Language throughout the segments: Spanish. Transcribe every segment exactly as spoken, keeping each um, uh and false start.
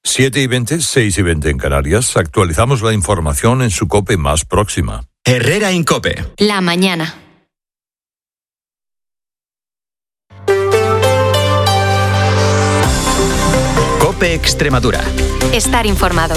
siete y veinte, seis y veinte en Canarias. Actualizamos la información en su COPE más próxima. Herrera en COPE. La mañana. COPE Extremadura. Estar informado.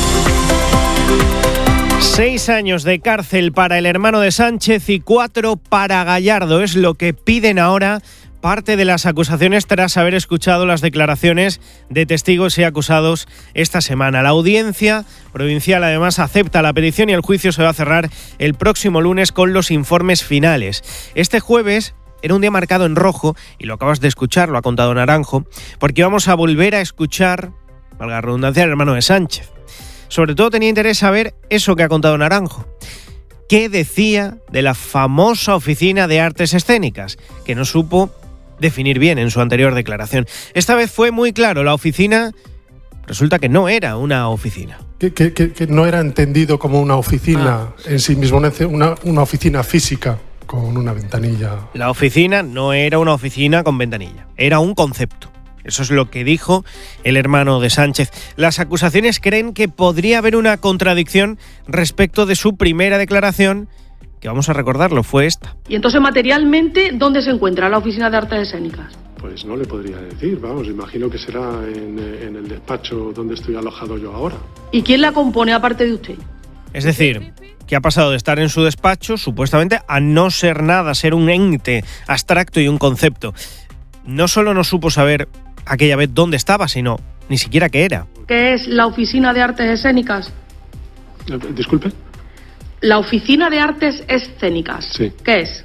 Seis años de cárcel para el hermano de Sánchez y cuatro para Gallardo. Es lo que piden ahora parte de las acusaciones tras haber escuchado las declaraciones de testigos y acusados esta semana. La audiencia provincial además acepta la petición y el juicio se va a cerrar el próximo lunes con los informes finales. Este jueves era un día marcado en rojo, y lo acabas de escuchar, lo ha contado Naranjo, porque vamos a volver a escuchar, valga la redundancia, al hermano de Sánchez. Sobre todo tenía interés saber eso que ha contado Naranjo. ¿Qué decía de la famosa Oficina de Artes Escénicas? Que no supo definir bien en su anterior declaración. Esta vez fue muy claro, la oficina resulta que no era una oficina. Que, que, que, que no era entendido como una oficina ah, sí. en sí mismo, una, una oficina física con una ventanilla. La oficina no era una oficina con ventanilla, era un concepto. Eso es lo que dijo el hermano de Sánchez. Las acusaciones creen que podría haber una contradicción respecto de su primera declaración, que vamos a recordarlo, fue esta. Y entonces, materialmente, ¿dónde se encuentra la Oficina de Artes Escénicas? Pues no le podría decir, vamos, imagino que será en, en el despacho donde estoy alojado yo ahora. ¿Y quién la compone aparte de usted? Es decir, que ha pasado de estar en su despacho, supuestamente, a no ser nada, ser un ente abstracto y un concepto. No solo no supo saber aquella vez dónde estaba, sino ni siquiera qué era. ¿Qué es la Oficina de Artes Escénicas? Eh, disculpe. La Oficina de Artes Escénicas. Sí. ¿Qué es?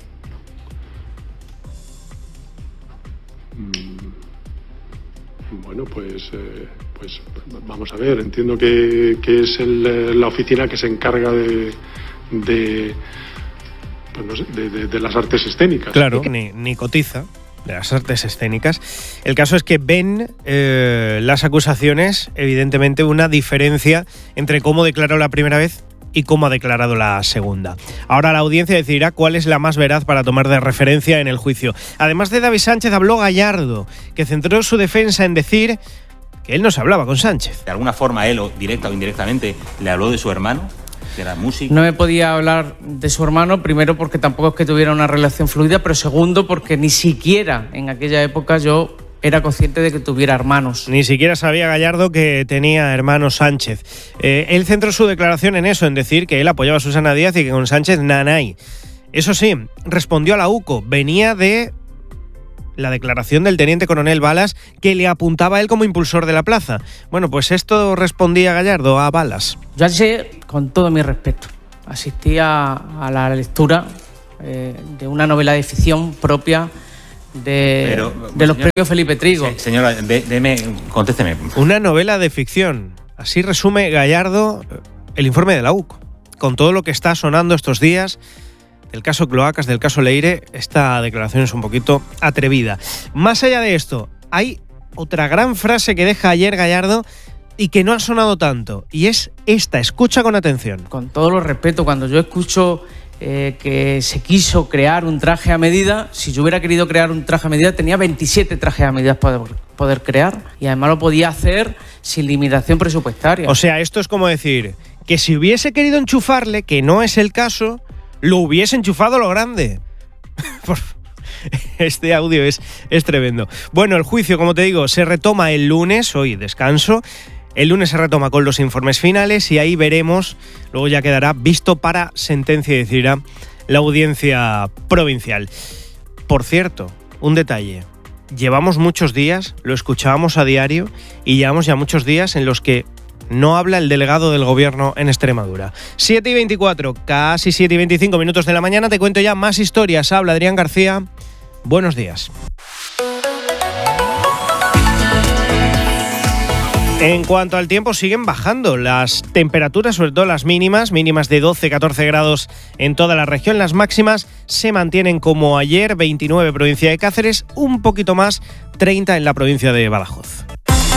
Mm, bueno, pues, eh, pues vamos a ver. Entiendo que, que es el, la oficina que se encarga de, de, pues no sé, de, de, de las artes escénicas. Claro, ni, ni cotiza de las artes escénicas. El caso es que ven eh, las acusaciones, evidentemente, una diferencia entre cómo declaró la primera vez y cómo ha declarado la segunda. Ahora la audiencia decidirá cuál es la más veraz para tomar de referencia en el juicio. Además de David Sánchez, habló Gallardo, que centró su defensa en decir que él no se hablaba con Sánchez. De alguna forma él, o directa o indirectamente, le habló de su hermano, que era músico. No me podía hablar de su hermano, primero porque tampoco es que tuviera una relación fluida, pero segundo porque ni siquiera en aquella época yo era consciente de que tuviera hermanos. Ni siquiera sabía Gallardo que tenía hermanos Sánchez. Eh, él centró su declaración en eso, en decir que él apoyaba a Susana Díaz y que con Sánchez nanay. Eso sí, respondió a la UCO. Venía de la declaración del teniente coronel Balas, que le apuntaba a él como impulsor de la plaza. Bueno, pues esto respondía Gallardo a Balas. Yo ayer, con todo mi respeto, asistí a, a la lectura eh, de una novela de ficción propia de, Pero, de los señor, premios Felipe Trigo. Sí, señora, deme, contésteme. Una novela de ficción. Así resume Gallardo el informe de la UCO. Con todo lo que está sonando estos días, del caso Cloacas, del caso Leire, esta declaración es un poquito atrevida. Más allá de esto, hay otra gran frase que deja ayer Gallardo y que no ha sonado tanto, y es esta. Escucha con atención. Con todo lo respeto, cuando yo escucho Eh, que se quiso crear un traje a medida, si yo hubiera querido crear un traje a medida, tenía veintisiete trajes a medida para poder, poder crear, y además lo podía hacer sin limitación presupuestaria. O sea, esto es como decir que si hubiese querido enchufarle, que no es el caso, lo hubiese enchufado lo grande. Este audio es, es tremendo. Bueno, el juicio, como te digo, se retoma el lunes, hoy descanso. El lunes se retoma con los informes finales y ahí veremos, luego ya quedará visto para sentencia y decidirá la audiencia provincial. Por cierto, un detalle, llevamos muchos días, lo escuchábamos a diario y llevamos ya muchos días en los que no habla el delegado del gobierno en Extremadura. siete y veinticuatro, casi siete y veinticinco minutos de la mañana, te cuento ya más historias. Habla Adrián García, buenos días. En cuanto al tiempo, siguen bajando las temperaturas, sobre todo las mínimas, mínimas de doce a catorce grados en toda la región. Las máximas se mantienen como ayer, veintinueve provincia de Cáceres, un poquito más, treinta en la provincia de Badajoz.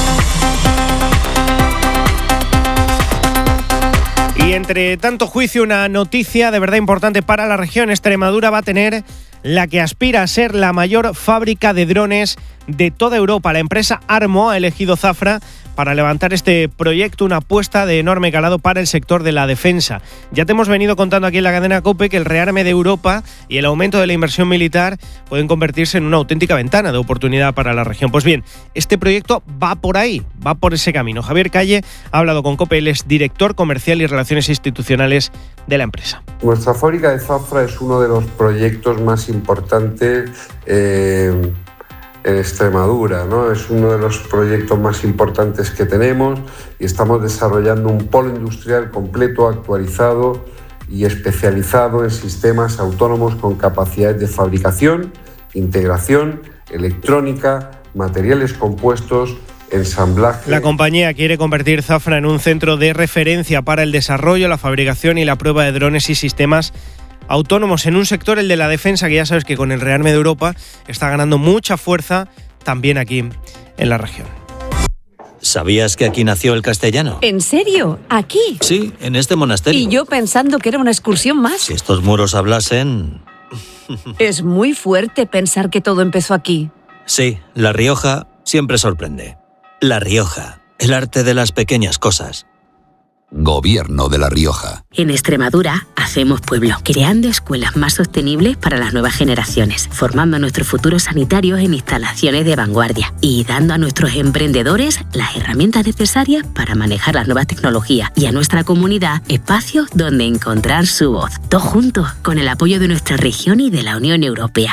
Y entre tanto juicio, una noticia de verdad importante para la región. Extremadura va a tener la que aspira a ser la mayor fábrica de drones de toda Europa. La empresa Armo ha elegido Zafra para levantar este proyecto, una apuesta de enorme calado para el sector de la defensa. Ya te hemos venido contando aquí en la cadena COPE que el rearme de Europa y el aumento de la inversión militar pueden convertirse en una auténtica ventana de oportunidad para la región. Pues bien, este proyecto va por ahí, va por ese camino. Javier Calle ha hablado con COPE, él es director comercial y relaciones institucionales de la empresa. Nuestra fábrica de Zafra es uno de los proyectos más importantes eh, en Extremadura, ¿no? Es uno de los proyectos más importantes que tenemos y estamos desarrollando un polo industrial completo, actualizado y especializado en sistemas autónomos con capacidades de fabricación, integración, electrónica, materiales compuestos, ensamblaje. La compañía quiere convertir Zafra en un centro de referencia para el desarrollo, la fabricación y la prueba de drones y sistemas autónomos en un sector, el de la defensa, que ya sabes que con el rearme de Europa está ganando mucha fuerza también aquí en la región. ¿Sabías que aquí nació el castellano? ¿En serio? ¿Aquí? Sí, en este monasterio. Y yo pensando que era una excursión más. Si estos muros hablasen... Es muy fuerte pensar que todo empezó aquí. Sí, La Rioja siempre sorprende. La Rioja, el arte de las pequeñas cosas. Gobierno de La Rioja. En Extremadura hacemos pueblo, creando escuelas más sostenibles para las nuevas generaciones, formando a nuestros futuros sanitarios en instalaciones de vanguardia y dando a nuestros emprendedores las herramientas necesarias para manejar las nuevas tecnologías y a nuestra comunidad espacios donde encontrar su voz. Todos juntos, con el apoyo de nuestra región y de la Unión Europea.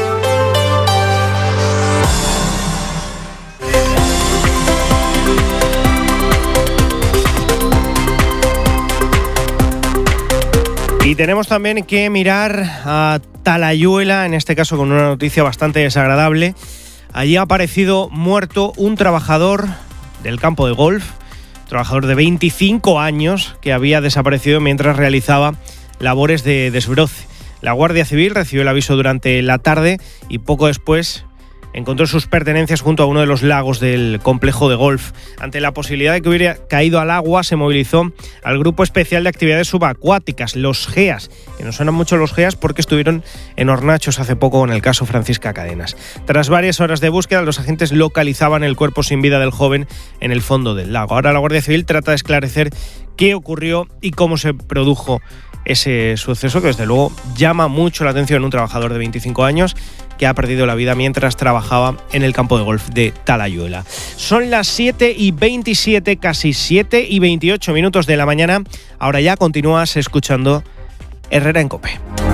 Y tenemos también que mirar a Talayuela, en este caso con una noticia bastante desagradable. Allí ha aparecido muerto un trabajador del campo de golf, trabajador de veinticinco años, que había desaparecido mientras realizaba labores de desbroce. La Guardia Civil recibió el aviso durante la tarde y poco después encontró sus pertenencias junto a uno de los lagos del complejo de golf. Ante la posibilidad de que hubiera caído al agua, se movilizó al Grupo Especial de Actividades Subacuáticas, los GEAS, que nos suenan mucho los GEAS porque estuvieron en Hornachos hace poco en el caso Francisca Cadenas. Tras varias horas de búsqueda, los agentes localizaban el cuerpo sin vida del joven en el fondo del lago. Ahora la Guardia Civil trata de esclarecer qué ocurrió y cómo se produjo ese suceso, que desde luego llama mucho la atención en un trabajador de veinticinco años que ha perdido la vida mientras trabajaba en el campo de golf de Talayuela. Son las siete y veintisiete, casi siete y veintiocho minutos de la mañana. Ahora ya continúas escuchando Herrera en COPE.